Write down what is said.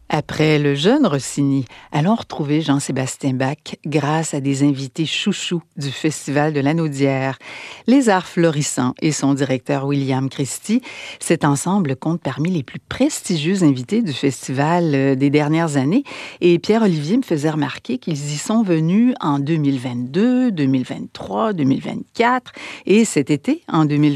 Après le jeune Rossini, allons retrouver Jean-Sébastien Bach grâce à des invités chouchous du Festival de l'Anaudière, les Arts Florissants et son directeur William Christie. Cet ensemble compte parmi les plus prestigieux invités du festival des dernières années et Pierre-Olivier me faisait remarquer qu'ils y sont venus en 2022, 2023, 2024 et cet été, en 2025.